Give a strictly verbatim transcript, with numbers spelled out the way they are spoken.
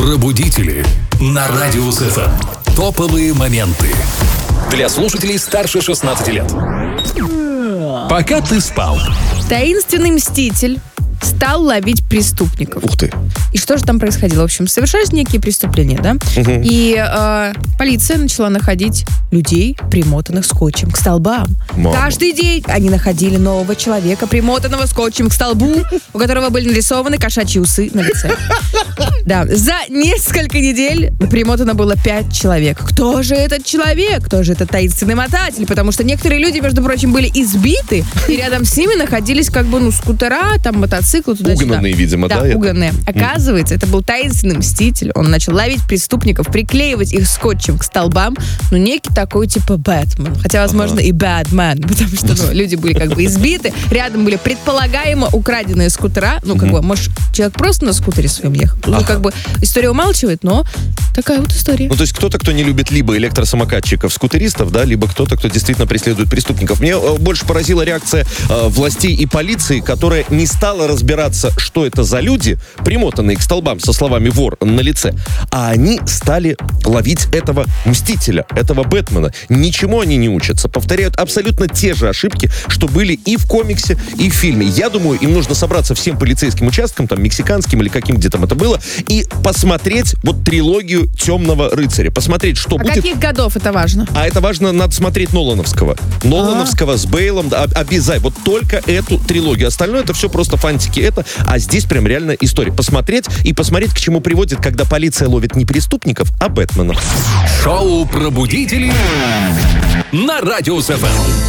Пробудители на Радио СФМ. Топовые моменты для слушателей старше шестнадцати лет. Пока ты спал. Таинственный мститель стал ловить преступников. Ух ты. И что же там происходило? В общем, совершались некие преступления, да? Угу. И э, полиция начала находить людей, примотанных скотчем к столбам. Мама. Каждый день они находили нового человека, примотанного скотчем к столбу, у которого были нарисованы кошачьи усы на лице. Да, за несколько недель примотано было пять человек. Кто же этот человек? Кто же этот таинственный мотатель? Потому что некоторые люди, между прочим, были избиты, и рядом с ними находились как бы, ну, скутера, там, мотоциклы, туда-сюда. Угнанные, видимо, да? Да, угнанные. Оказывается, это был таинственный мститель. Он начал ловить преступников, приклеивать их скотчем к столбам. Ну, некий такой, типа, Бэтмен. Хотя, возможно, ага. и Бэтмен, потому что, ну, люди были как бы избиты. Рядом были предполагаемо украденные скутера. Ну, как бы, может, человек просто на скутере своем ехал. Ну, как бы, история умалчивает, но такая вот история. Ну, то есть кто-то, кто не любит либо электросамокатчиков, скутеристов, да, либо кто-то, кто действительно преследует преступников. Мне э, больше поразила реакция э, властей и полиции, которая не стала разбираться, что это за люди, примотанные к столбам со словами «вор» на лице, а они стали ловить этого мстителя, этого Бэтмена. Ничему они не учатся. Повторяют абсолютно те же ошибки, что были и в комиксе, и в фильме. Я думаю, им нужно собраться всем полицейским участкам, там, мексиканским или каким где там это было, и посмотреть вот трилогию «Темного рыцаря». Посмотреть, что а будет. Каких годов это важно? А это важно, надо смотреть Нолановского. Нолановского с Бейлом, да, обязательно. Вот только эту трилогию. Остальное это все просто фантики. Это, а здесь прям реально история. Посмотреть и посмотреть, к чему приводит, когда полиция ловит не преступников, а Бэтменов. Шоу «Пробудители» на Радио СФМ.